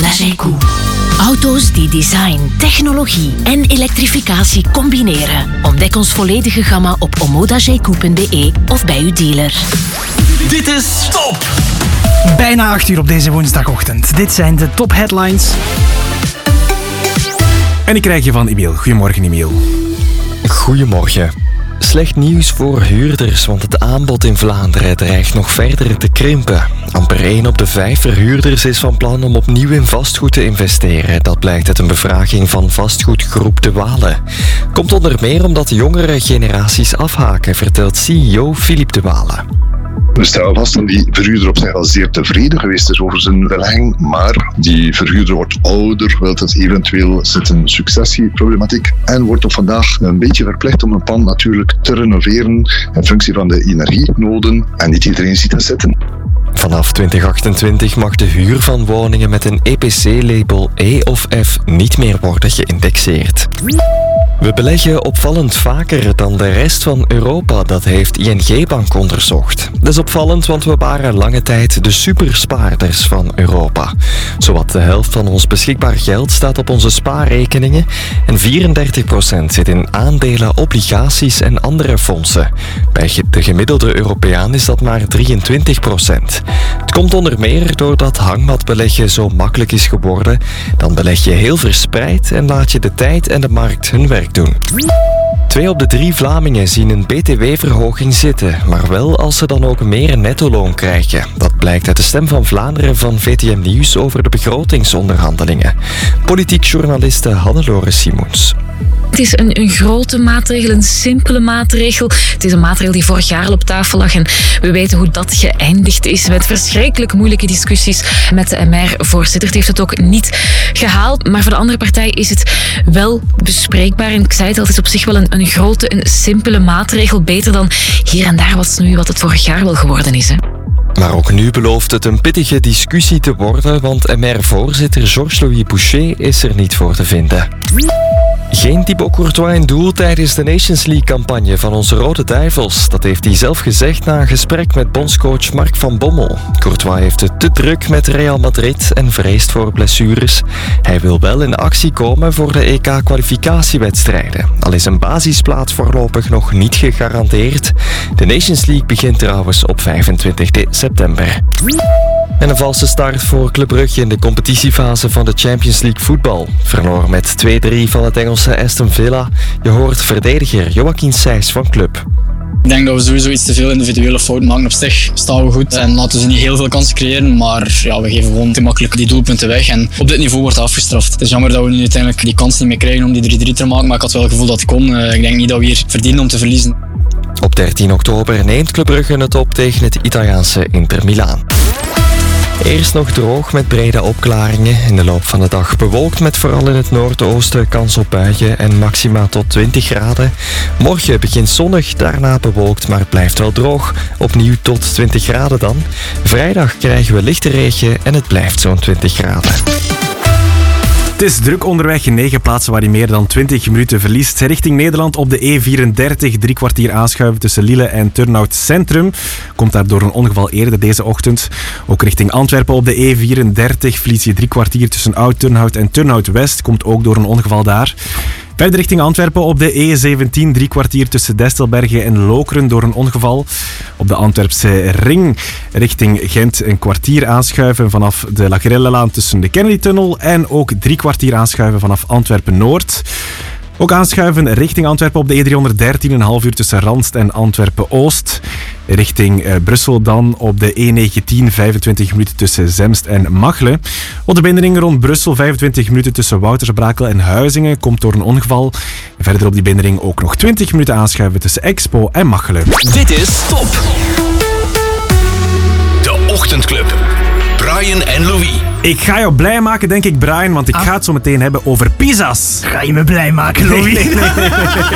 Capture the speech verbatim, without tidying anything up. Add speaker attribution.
Speaker 1: Omoda J-Q. Auto's die design, technologie en elektrificatie combineren. Ontdek ons volledige gamma op omoda j q punt b e of bij uw dealer.
Speaker 2: Dit is Top!
Speaker 3: Bijna acht uur op deze woensdagochtend. Dit zijn de top headlines. En ik krijg je van Emiel. Goedemorgen, Emiel.
Speaker 4: Goedemorgen. Slecht nieuws voor huurders, want het aanbod in Vlaanderen dreigt nog verder te krimpen. Amper één op de vijf verhuurders is van plan om opnieuw in vastgoed te investeren. Dat blijkt uit een bevraging van vastgoedgroep De Wale. Komt onder meer omdat de jongere generaties afhaken, vertelt C E O Philippe De Wale.
Speaker 5: We stellen vast dat die verhuurder op zich al zeer tevreden geweest is over zijn verlegging, maar die verhuurder wordt ouder, wil het eventueel zit een successieproblematiek en wordt op vandaag een beetje verplicht om een pand natuurlijk te renoveren in functie van de energienoden en niet iedereen ziet het zitten.
Speaker 4: Vanaf twintig achtentwintig mag de huur van woningen met een E P C-label E of F niet meer worden geïndexeerd. We beleggen opvallend vaker dan de rest van Europa, dat heeft I N G-bank onderzocht. Dat is opvallend, want we waren lange tijd de superspaarders van Europa. Zowat de helft van ons beschikbaar geld staat op onze spaarrekeningen en vierendertig procent zit in aandelen, obligaties en andere fondsen. Bij de gemiddelde Europeaan is dat maar drieëntwintig procent. Het komt onder meer doordat hangmatbeleggen zo makkelijk is geworden. Dan beleg je heel verspreid en laat je de tijd en de markt hun werk doen. Twee op de drie Vlamingen zien een B T W-verhoging zitten, maar wel als ze dan ook meer nettoloon krijgen. Dat blijkt uit de Stem van Vlaanderen van V T M Nieuws over de begrotingsonderhandelingen. Politiek journaliste Hannelore Simons.
Speaker 6: Het is een, een grote maatregel, een simpele maatregel. Het is een maatregel die vorig jaar al op tafel lag en we weten hoe dat geëindigd is met verschrikkelijk moeilijke discussies met de M R-voorzitter. Het heeft het ook niet gehaald, maar voor de andere partij is het wel bespreekbaar. En ik zei het al, het is op zich wel een, een grote, een simpele maatregel. Beter dan hier en daar wat snoeien wat het vorig jaar wel geworden is, hè.
Speaker 4: Maar ook nu belooft het een pittige discussie te worden, want M R-voorzitter Georges-Louis Boucher is er niet voor te vinden. Geen Thibaut Courtois in doel tijdens de Nations League-campagne van onze Rode Duivels. Dat heeft hij zelf gezegd na een gesprek met bondscoach Mark van Bommel. Courtois heeft het te druk met Real Madrid en vreest voor blessures. Hij wil wel in actie komen voor de E K-kwalificatiewedstrijden. Al is een basisplaats voorlopig nog niet gegarandeerd. De Nations League begint trouwens op vijfentwintig september. En een valse start voor Club Brugge in de competitiefase van de Champions League voetbal. Verloor met twee drie van het Engelse Aston Villa. Je hoort verdediger Joachim Sijs van Club.
Speaker 7: Ik denk dat we sowieso iets te veel individuele fouten maken. Op zich staan we goed en laten ze niet heel veel kansen creëren, maar ja, we geven gewoon te makkelijk die doelpunten weg en op dit niveau wordt dat afgestraft. Het is jammer dat we nu uiteindelijk die kans niet meer krijgen om die drie drie te maken, maar ik had wel het gevoel dat het kon. Ik denk niet dat we hier verdienen om te verliezen.
Speaker 4: Op dertien oktober neemt Club Brugge het op tegen het Italiaanse Inter Milaan. Eerst nog droog met brede opklaringen. In de loop van de dag bewolkt met vooral in het noordoosten kans op buien en maxima tot twintig graden. Morgen begint zonnig, daarna bewolkt, maar het blijft wel droog. Opnieuw tot twintig graden dan. Vrijdag krijgen we lichte regen en het blijft zo'n twintig graden.
Speaker 3: Het is druk onderweg in negen plaatsen waar je meer dan twintig minuten verliest. Richting Nederland op de E vierendertig, drie kwartier aanschuiven tussen Lille en Turnhout Centrum. Komt daar door een ongeval eerder deze ochtend. Ook richting Antwerpen op de E vierendertig verlies je drie kwartier tussen Oud-Turnhout en Turnhout West. Komt ook door een ongeval daar. Verder richting Antwerpen op de E zeventien, drie kwartier tussen Destelbergen en Lokeren door een ongeval. Op de Antwerpse ring richting Gent een kwartier aanschuiven vanaf de Lagrellelaan tussen de Kennedy-tunnel en ook drie kwartier aanschuiven vanaf Antwerpen-Noord. Ook aanschuiven richting Antwerpen op de E driehonderddertien, een half uur tussen Randst en Antwerpen-Oost. Richting uh, Brussel dan op de E negentien, vijfentwintig minuten tussen Zemst en Machelen. Op de binnenring rond Brussel, vijfentwintig minuten tussen Woutersbrakel en Huizingen, komt door een ongeval. Verder op die binnenring ook nog twintig minuten aanschuiven tussen Expo en Machelen.
Speaker 2: Dit is Top! De Ochtendclub. Brian en Louis.
Speaker 3: Ik ga jou blij maken, denk ik, Brian, want ik
Speaker 8: ah.
Speaker 3: ga het zo meteen hebben over pizza's.
Speaker 8: Ga je me blij maken, Louis?
Speaker 3: Nee, nee, nee, nee,